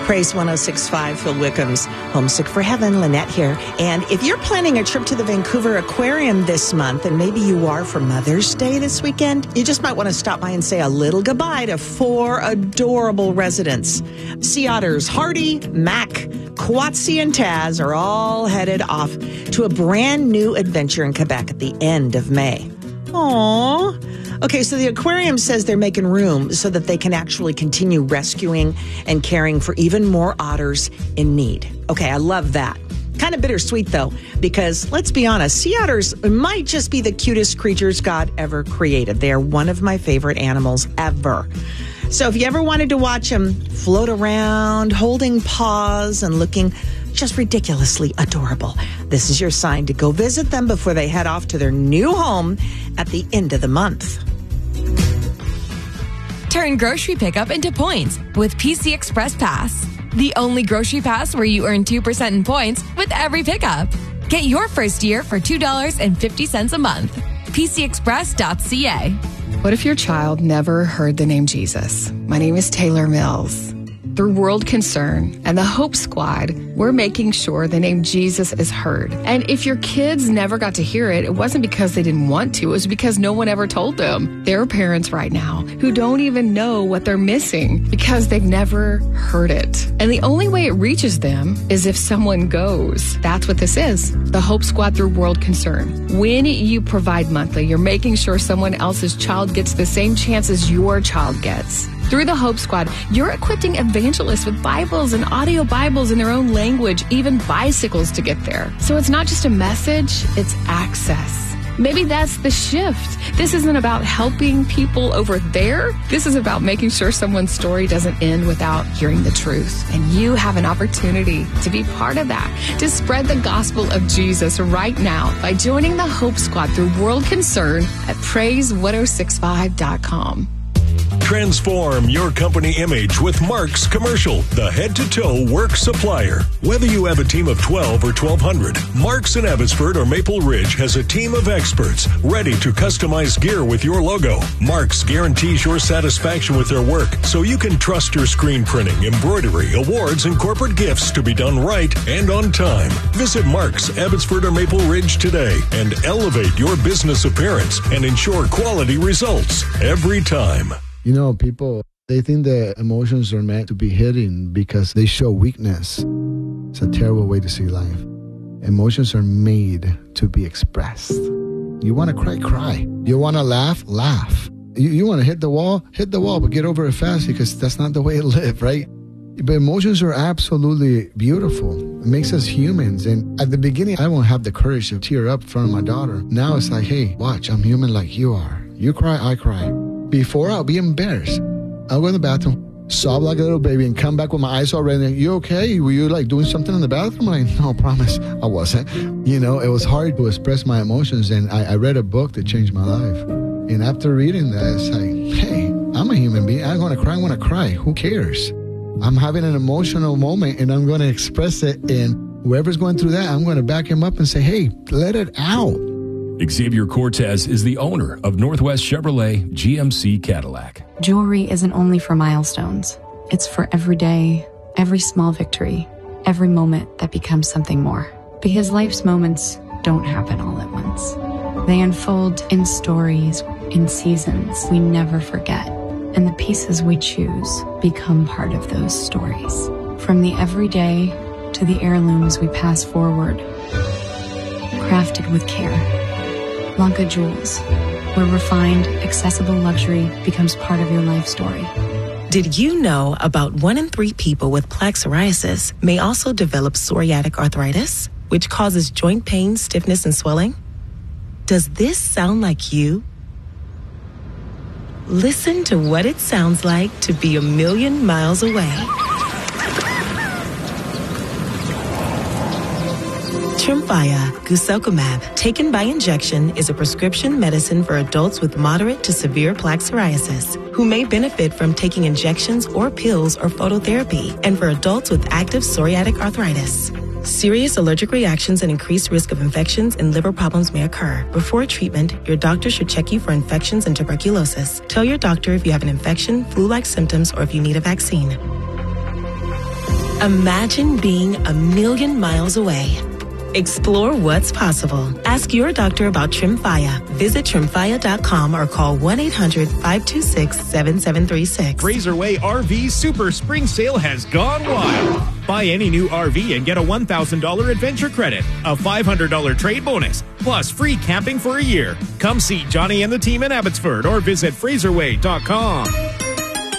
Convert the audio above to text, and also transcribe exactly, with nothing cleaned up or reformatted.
Praise one oh six point five, Phil Wickham's Homesick for Heaven. Lynette here. And if you're planning a trip to the Vancouver Aquarium this month, and maybe you are for Mother's Day this weekend, you just might want to stop by and say a little goodbye to four adorable residents. Sea otters Hardy, Mac, Kwatsi, and Taz are all headed off to a brand new adventure in Quebec at the end of May. Aww. Okay, so the aquarium says they're making room so that they can actually continue rescuing and caring for even more otters in need. Okay, I love that. Kind of bittersweet, though, because let's be honest, sea otters might just be the cutest creatures God ever created. They are one of my favorite animals ever. So if you ever wanted to watch them float around, holding paws and looking just ridiculously adorable, this is your sign to go visit them before they head off to their new home at the end of the month. Turn grocery pickup into points with P C Express Pass. The only grocery pass where you earn two percent in points with every pickup. Get your first year for two dollars and fifty cents a month. P C express dot c a. What if your child never heard the name Jesus? My name is Taylor Mills. Through World Concern and the Hope Squad, we're making sure the name Jesus is heard. And if your kids never got to hear it, it wasn't because they didn't want to. It was because no one ever told them. There are parents right now who don't even know what they're missing because they've never heard it. And the only way it reaches them is if someone goes. That's what this is. The Hope Squad through World Concern. When you provide monthly, you're making sure someone else's child gets the same chance as your child gets. Through the Hope Squad, you're equipping evangelists with Bibles and audio Bibles in their own language, even bicycles to get there. So it's not just a message, it's access. Maybe that's the shift. This isn't about helping people over there. This is about making sure someone's story doesn't end without hearing the truth. And you have an opportunity to be part of that, to spread the gospel of Jesus right now by joining the Hope Squad through World Concern at praise one oh six five dot com. Transform your company image with Mark's Commercial, the head-to-toe work supplier. Whether you have a team of twelve or twelve hundred, Mark's in Abbotsford or Maple Ridge has a team of experts ready to customize gear with your logo. Mark's guarantees your satisfaction with their work, so you can trust your screen printing, embroidery, awards, and corporate gifts to be done right and on time. Visit Mark's, Abbotsford or Maple Ridge today and elevate your business appearance and ensure quality results every time. You know, people, they think that emotions are meant to be hidden because they show weakness. It's a terrible way to see life. Emotions are made to be expressed. You want to cry, cry. You want to laugh, laugh. You, you want to hit the wall, hit the wall, but get over it fast because that's not the way to live, right? But emotions are absolutely beautiful. It makes us humans. And at the beginning, I won't have the courage to tear up in front of my daughter. Now it's like, hey, watch, I'm human like you are. You cry, I cry. Before, I'll be embarrassed. I'll go in the bathroom, sob like a little baby, and come back with my eyes all red. And, you okay? Were you like doing something in the bathroom? I'm like, no, promise, I wasn't. You know, it was hard to express my emotions. And I, I read a book that changed my life. And after reading that, it's like, hey, I'm a human being. I'm going to cry. I'm going to cry. Who cares? I'm having an emotional moment and I'm going to express it. And whoever's going through that, I'm going to back him up and say, hey, let it out. Xavier Cortez is the owner of Northwest Chevrolet G M C Cadillac. Jewelry isn't only for milestones. It's for every day, every small victory, every moment that becomes something more. Because life's moments don't happen all at once. They unfold in stories, in seasons we never forget. And the pieces we choose become part of those stories. From the everyday to the heirlooms we pass forward, crafted with care. Lanka Jewels, where refined, accessible luxury becomes part of your life story. Did you know about one in three people with plaque psoriasis may also develop psoriatic arthritis, which causes joint pain, stiffness, and swelling? Does this sound like you? Listen to what it sounds like to be a million miles away. Tremfya guselkumab, taken by injection, is a prescription medicine for adults with moderate to severe plaque psoriasis who may benefit from taking injections or pills or phototherapy, and for adults with active psoriatic arthritis. Serious allergic reactions and increased risk of infections and liver problems may occur. Before treatment, your doctor should check you for infections and tuberculosis. Tell your doctor if you have an infection, flu-like symptoms, or if you need a vaccine. Imagine being a million miles away. Explore what's possible. Ask your doctor about Tremfya. Visit Tremfya dot com or call one eight hundred five two six seven seven three six. Fraserway R V Super Spring Sale has gone wild. Buy any new R V and get a one thousand dollars adventure credit, a five hundred dollars trade bonus, plus free camping for a year. Come see Johnny and the team in Abbotsford or visit Fraserway dot com.